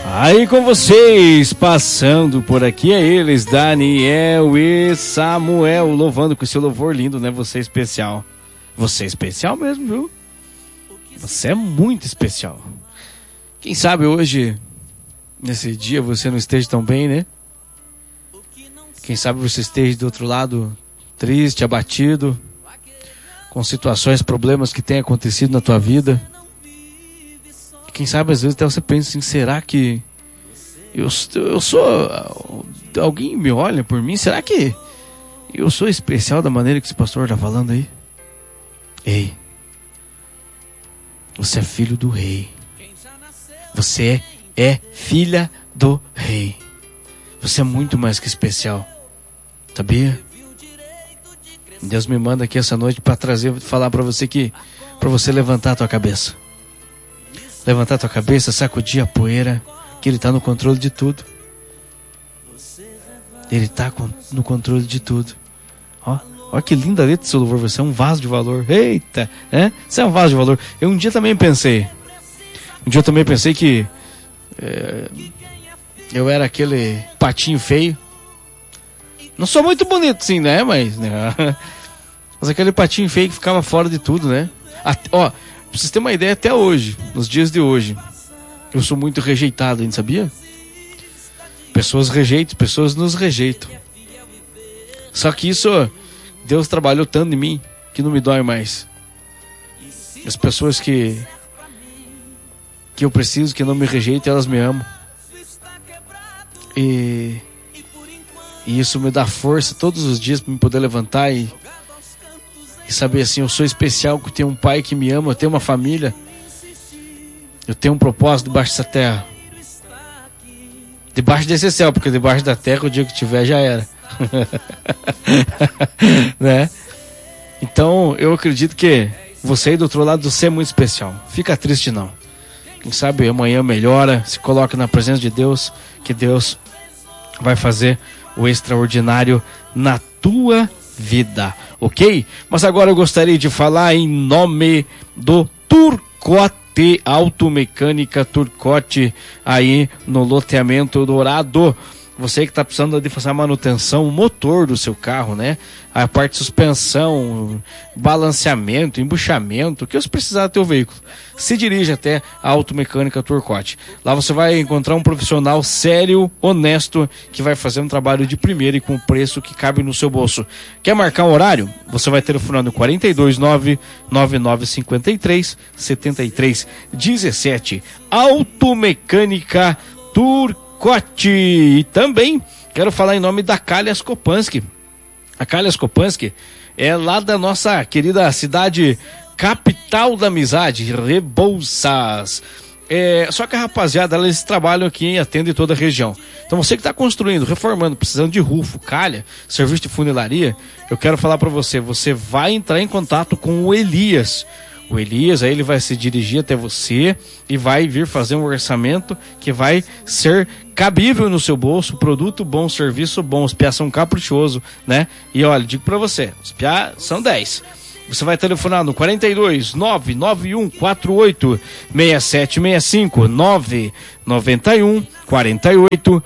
Aí com vocês, passando por aqui, é eles, Daniel e Samuel, louvando com seu louvor lindo, né? Você é especial. Você é especial mesmo, viu? Você é muito especial. Quem sabe hoje, nesse dia, você não esteja tão bem, né? Quem sabe você esteja do outro lado triste, abatido, com situações, problemas que têm acontecido na tua vida. Quem sabe às vezes até você pensa assim, será que eu sou... Alguém me olha por mim? Será que eu sou especial da maneira que esse pastor está falando aí? Ei, você é filho do rei. Você é filha do rei. Você é muito mais que especial. Sabia? Deus me manda aqui essa noite para falar para você para você levantar a tua cabeça. Levantar a tua cabeça, sacudir a poeira, que Ele está no controle de tudo. Ele está no controle de tudo. Ó que linda letra do seu louvor. Você é um vaso de valor. Eita, né? Você é um vaso de valor. Eu um dia também pensei que eu era aquele patinho feio. Não sou muito bonito sim, né? Mas aquele patinho feio que ficava fora de tudo, né? Pra vocês terem uma ideia, até hoje, nos dias de hoje, eu sou muito rejeitado, hein, sabia? Pessoas rejeitam, pessoas nos rejeitam. Só que isso, Deus trabalhou tanto em mim, que não me dói mais. As pessoas que eu preciso, que não me rejeitam, elas me amam. E isso me dá força todos os dias para me poder levantar e saber assim, eu sou especial, que eu tenho um pai que me ama, eu tenho uma família, eu tenho um propósito debaixo dessa terra, debaixo desse céu, porque debaixo da terra o dia que tiver já era. Né? Então eu acredito que você aí do outro lado, você é muito especial. Fica triste não. Quem sabe amanhã melhora, se coloque na presença de Deus, que Deus vai fazer o extraordinário na tua vida, ok? Mas agora eu gostaria de falar em nome do Turcotte, Automecânica Turcotte, aí no loteamento Dourado. Você que está precisando de fazer a manutenção, o motor do seu carro, né? A parte de suspensão, balanceamento, embuchamento, o que você precisar do teu veículo, se dirige até a Automecânica Turcotte. Lá você vai encontrar um profissional sério, honesto, que vai fazer um trabalho de primeira e com preço que cabe no seu bolso. Quer marcar um horário? Você vai telefonando 429-9953-7317. Automecânica Turcotte. E também quero falar em nome da Calhas Kopansky. A Calhas Kopansky é lá da nossa querida cidade capital da amizade, Rebouças. Só que a rapaziada, eles trabalham aqui e atendem toda a região. Então você que está construindo, reformando, precisando de rufo, calha, serviço de funilaria, eu quero falar para você, você vai entrar em contato com o Elias. O Elias, aí ele vai se dirigir até você e vai vir fazer um orçamento que vai ser cabível no seu bolso, produto bom, serviço bom, os piás são caprichosos, né? E olha, digo pra você, os piás são 10. Você vai telefonar no 42 991 48 6765 991 48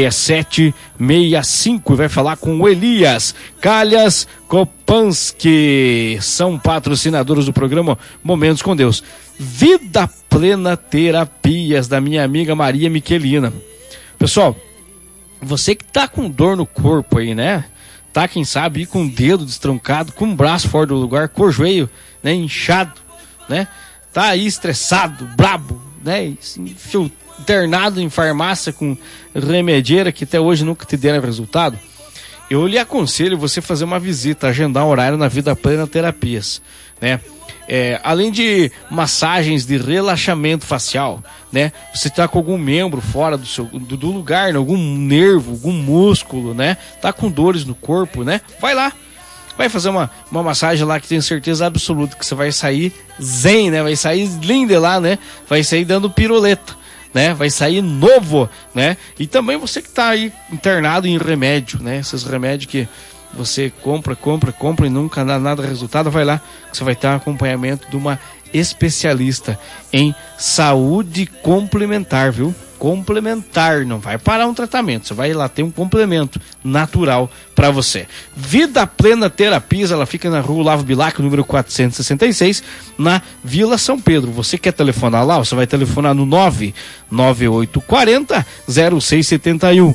6765 e vai falar com o Elias. Calhas Kopansky são patrocinadores do programa Momentos com Deus. Vida Plena Terapias, da minha amiga Maria Miquelina. Pessoal, você que tá com dor no corpo aí, né? Tá, quem sabe, com o dedo destrancado, com o braço fora do lugar, com o joelho, né, inchado, né? Tá aí estressado, brabo, né? Internado em farmácia com remedieira que até hoje nunca te deram resultado. Eu lhe aconselho você fazer uma visita, agendar um horário na Vida Plena Terapias, né? Além de massagens de relaxamento facial, né? Você tá com algum membro fora do lugar, né? Algum nervo, algum músculo, né? Tá com dores no corpo, né? Vai lá, vai fazer uma massagem lá que tenho certeza absoluta que você vai sair zen, né? Vai sair lindo lá, né? Vai sair dando piruleta, né? Vai sair novo, né? E também você que tá aí internado em remédio, né? Esses remédios que você compra e nunca dá nada resultado, vai lá que você vai ter um acompanhamento de uma especialista em saúde complementar, viu? complementar, não vai parar um tratamento, você vai lá ter um complemento natural para você. Vida Plena Terapias, ela fica na rua Olavo Bilac, número 466, na Vila São Pedro. Você quer telefonar lá? Você vai telefonar no 99840-0671,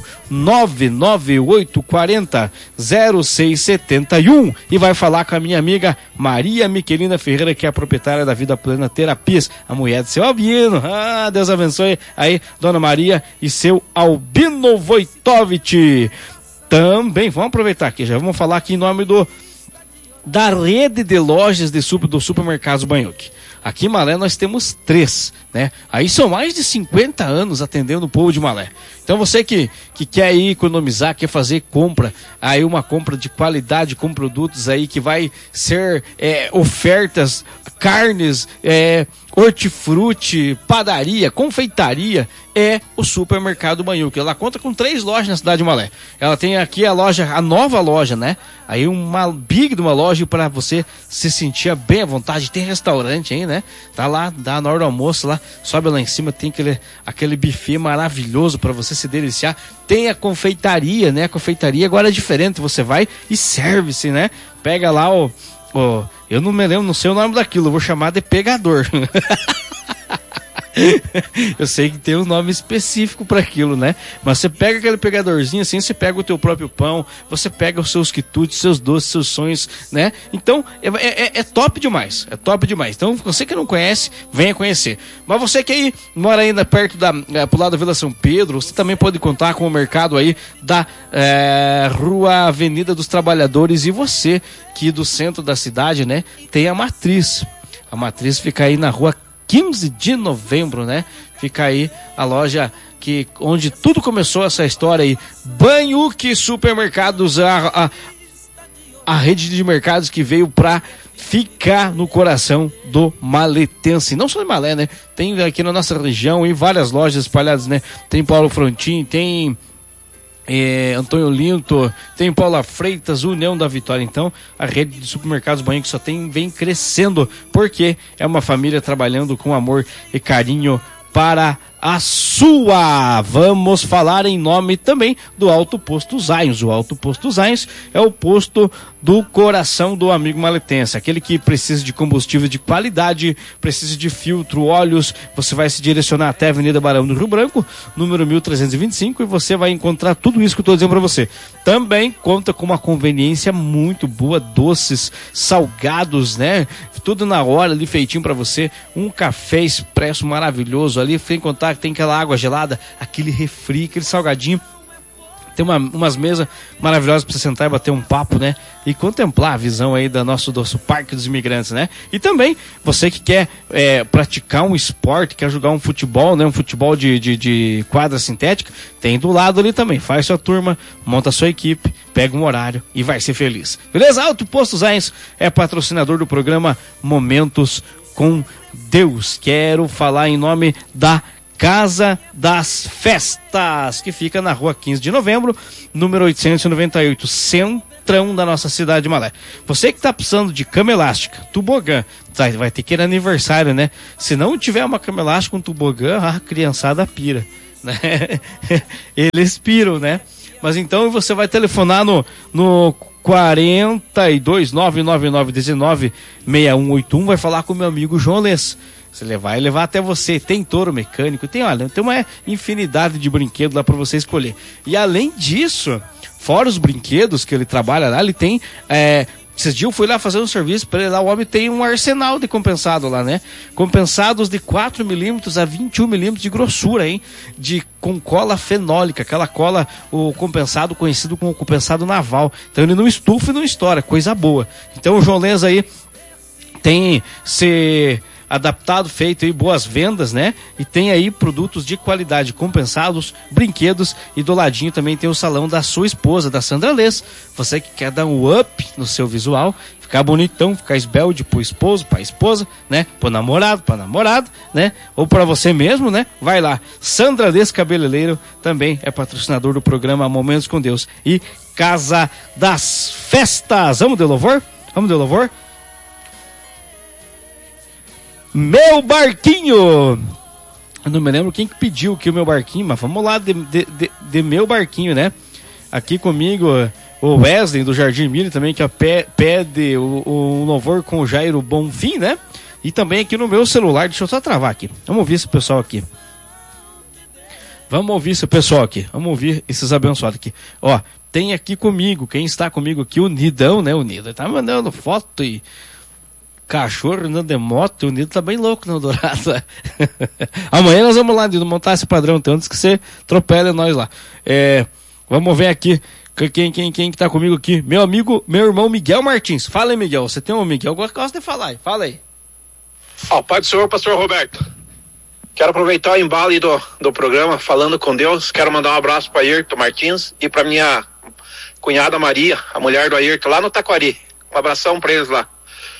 99840-0671 e vai falar com a minha amiga Maria Miquelina Ferreira, que é a proprietária da Vida Plena Terapias, a mulher do seu Albino. Deus abençoe aí, Dona Maria e seu Albino Wojtowicz. Também, vamos aproveitar aqui, já vamos falar aqui em nome da rede de lojas do Supermercados Banhuc. Aqui em Malé nós temos 3, né? Aí são mais de 50 anos atendendo o povo de Malé. Então você que quer aí economizar, quer fazer compra, aí uma compra de qualidade com produtos aí que vai ser ofertas, carnes, hortifruti, padaria, confeitaria, é o Supermercado Banhuc. Ela conta com 3 lojas na cidade de Malé. Ela tem aqui a nova loja, né? Aí uma big de uma loja para você se sentir bem à vontade. Tem restaurante aí, né? Tá lá, dá na hora do almoço lá, sobe lá em cima, tem aquele buffet maravilhoso para você se deliciar. Tem a confeitaria, né? A confeitaria agora é diferente, você vai e serve-se, né? Pega lá eu não me lembro, não sei o nome daquilo, eu vou chamar de pegador. Eu sei que tem um nome específico para aquilo, né? Mas você pega aquele pegadorzinho assim, você pega o teu próprio pão, você pega os seus quitutes, seus doces, seus sonhos, né? Então, é top demais, é top demais. Então, você que não conhece, venha conhecer. Mas você que aí mora ainda perto pro lado da Vila São Pedro, você também pode contar com o mercado aí da Rua Avenida dos Trabalhadores. E você que do centro da cidade, né, tem a Matriz. A Matriz fica aí na Rua 15 de novembro, né? Fica aí a loja onde tudo começou, essa história aí. Banhuc Supermercados, a rede de mercados que veio pra ficar no coração do maletense. Não só de Malé, né? Tem aqui na nossa região em várias lojas espalhadas, né? Tem Paulo Frontin, tem Antônio Linto, tem Paula Freitas, União da Vitória. Então a rede de supermercados Banhuc só vem crescendo, porque é uma família trabalhando com amor e carinho para a sua. Vamos falar em nome também do Alto Posto Zayons. O Alto Posto Zayons é o posto do coração do amigo maletense, aquele que precisa de combustível de qualidade, precisa de filtro, óleos. Você vai se direcionar até a Avenida Barão do Rio Branco, número 1325, e você vai encontrar tudo isso que eu estou dizendo para você. Também conta com uma conveniência muito boa, doces, salgados, né? Tudo na hora ali, feitinho para você. Um café expresso maravilhoso ali, sem contar que tem aquela água gelada, aquele refri, aquele salgadinho. Tem umas mesas maravilhosas para você sentar e bater um papo, né? E contemplar a visão aí do nosso Parque dos Imigrantes, né? E também, você que quer praticar um esporte, quer jogar um futebol, né? Um futebol de quadra sintética, tem do lado ali também. Faz sua turma, monta sua equipe, pega um horário e vai ser feliz. Beleza? Alto Posto Zayons é patrocinador do programa Momentos com Deus. Quero falar em nome da Casa das Festas, que fica na rua 15 de novembro, número 898, centrão da nossa cidade de Malé. Você que está precisando de cama elástica, tobogã, vai ter que ir aniversário, né? Se não tiver uma cama elástica, um tobogã, a criançada pira, né? Eles piram, né? Mas então você vai telefonar no 42 999 19 6181, vai falar com o meu amigo João Lês. Você vai levar até você. Tem touro mecânico, tem uma infinidade de brinquedos lá para você escolher. E além disso, fora os brinquedos que ele trabalha lá, ele tem esses dias eu fui lá fazer um serviço para ele lá, o homem tem um arsenal de compensado lá, né? Compensados de 4 milímetros a 21 milímetros de grossura, hein? Com cola fenólica, aquela cola, o compensado conhecido como compensado naval. Então ele não estufa e não estoura, coisa boa. Então o João Lenz aí tem adaptado, feito aí boas vendas, né? E tem aí produtos de qualidade compensados, brinquedos, e do ladinho também tem o salão da sua esposa, da Sandra Lês. Você que quer dar um up no seu visual, ficar bonitão, ficar esbelde pro esposo, pra esposa, né? Pro namorado, pra namorada, né? Ou pra você mesmo, né? Vai lá. Sandra Lês Cabeleireiro também é patrocinador do programa Momentos com Deus e Casa das Festas. Vamos de louvor? Vamos de louvor? Meu barquinho, Eu não me lembro quem que pediu aqui o meu barquinho, mas vamos lá de meu barquinho, né? Aqui comigo o Wesley do Jardim Mille também, que pede o louvor com o Jairo Bonfim, né? E também aqui no meu celular, deixa eu só travar aqui. Vamos ouvir esse pessoal aqui. Vamos ouvir esses abençoados aqui. Ó, tem aqui comigo, quem está comigo aqui, o Nidão, né? O Nido tá mandando foto e cachorro andando de moto, o Nido tá bem louco no Dourado. Amanhã nós vamos lá, Nido, montar esse padrão, tem antes que você atropela nós lá. Vamos ver aqui. Quem que tá comigo aqui? Meu amigo, meu irmão Miguel Martins. Fala aí, Miguel. Você tem um Miguel? Eu gosto de falar. Fala aí. Pai do Senhor, pastor Roberto. Quero aproveitar o embalo aí do programa, falando com Deus. Quero mandar um abraço para Ayrton Martins e para minha cunhada Maria, a mulher do Ayrton, lá no Taquari. Um abração para eles lá.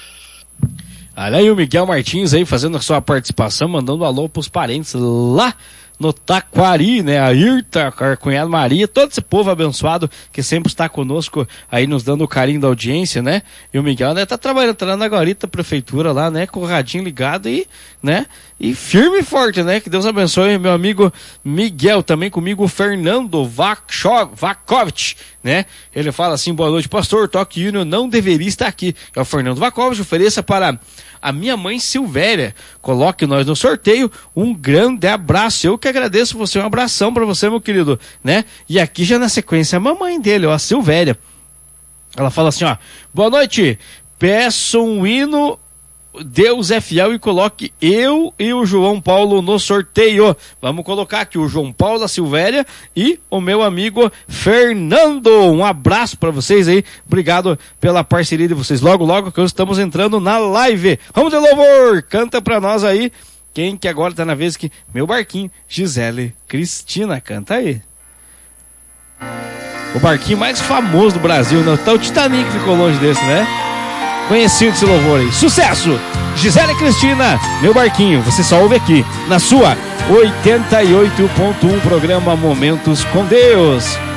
Olha aí o Miguel Martins aí fazendo a sua participação, mandando um alô pros parentes lá no Taquari, né? A Irta, a cunhada Maria, todo esse povo abençoado que sempre está conosco aí nos dando o carinho da audiência, né? E o Miguel, né, tá trabalhando agora na prefeitura lá, né? Com o radinho ligado e, né? E firme e forte, né? Que Deus abençoe meu amigo Miguel, também comigo o Fernando Vakovic, né? Ele fala assim, boa noite, pastor, Toque Hino não deveria estar aqui. É o Fernando Vakovic, ofereça para a minha mãe Silvéria, coloque nós no sorteio, um grande abraço, eu que agradeço você, um abração para você, meu querido, né? E aqui já na sequência a mamãe dele, ó, a Silvéria, ela fala assim, ó, boa noite, peço um hino, Deus é fiel, e coloque eu e o João Paulo no sorteio. Vamos colocar aqui o João Paulo, a Silvéria e o meu amigo Fernando. Um abraço para vocês aí. Obrigado pela parceria de vocês. Logo, logo que estamos entrando na live. Vamos de louvor. Canta para nós aí. Quem que agora tá na vez que meu barquinho, Gisele Cristina, canta aí. O barquinho mais famoso do Brasil, né? Então o Titanic ficou longe desse, né? Conhecido esse louvor aí. Sucesso! Gisele Cristina, meu barquinho. Você só ouve aqui, na sua 88.1, programa Momentos com Deus.